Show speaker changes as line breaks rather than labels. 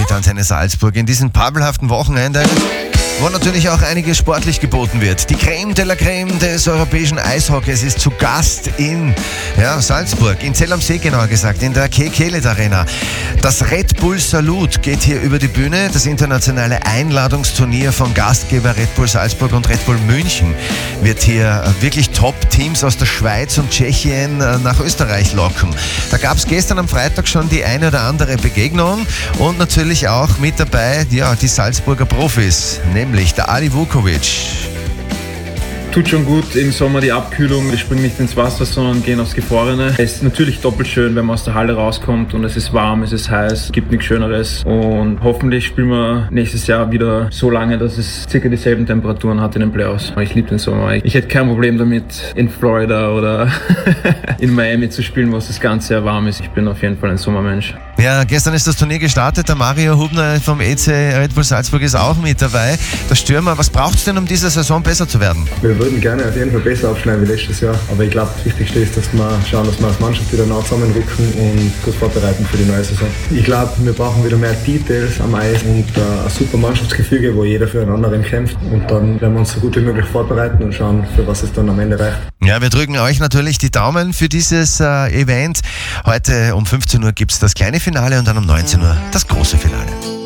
heute Antenne Salzburg in diesem fabelhaften Wochenende, wo natürlich auch einiges sportlich geboten wird. Die Creme de la Creme des europäischen Eishockeys ist zu Gast in Salzburg, in Zell am See genauer gesagt, in der Kelet Arena. Das Red Bull Salute geht hier über die Bühne. Das internationale Einladungsturnier von Gastgeber Red Bull Salzburg und Red Bull München wird hier wirklich Top-Teams aus der Schweiz und Tschechien nach Österreich locken. Da gab es gestern am Freitag schon die eine oder andere Begegnung und natürlich auch mit dabei die Salzburger Profis, nämlich der Ali Vukovic.
Tut schon gut im Sommer die Abkühlung. Wir springen nicht ins Wasser, sondern gehen aufs Gefrorene. Es ist natürlich doppelt schön, wenn man aus der Halle rauskommt und es ist warm, es ist heiß, gibt nichts Schöneres. Und hoffentlich spielen wir nächstes Jahr wieder so lange, dass es circa dieselben Temperaturen hat in den Playoffs. Ich liebe den Sommer. Ich hätte kein Problem damit, in Florida oder in Miami zu spielen, wo es das ganze Jahr warm ist. Ich bin auf jeden Fall ein Sommermensch.
Ja, gestern ist das Turnier gestartet. Der Mario Hubner vom EC Red Bull Salzburg ist auch mit dabei. Der Stürmer, was braucht es denn, um diese Saison besser zu werden?
Wir würden gerne auf jeden Fall besser abschneiden wie letztes Jahr. Aber ich glaube, das Wichtigste ist, dass wir schauen, dass wir als Mannschaft wieder nah zusammenrücken und gut vorbereiten für die neue Saison. Ich glaube, wir brauchen wieder mehr Details am Eis und ein super Mannschaftsgefüge, wo jeder für einen anderen kämpft. Und dann werden wir uns so gut wie möglich vorbereiten und schauen, für was es dann am Ende reicht.
Ja, wir drücken euch natürlich die Daumen für dieses Event. Heute um 15 Uhr gibt es das kleine Finale und dann um 19 Uhr das große Finale.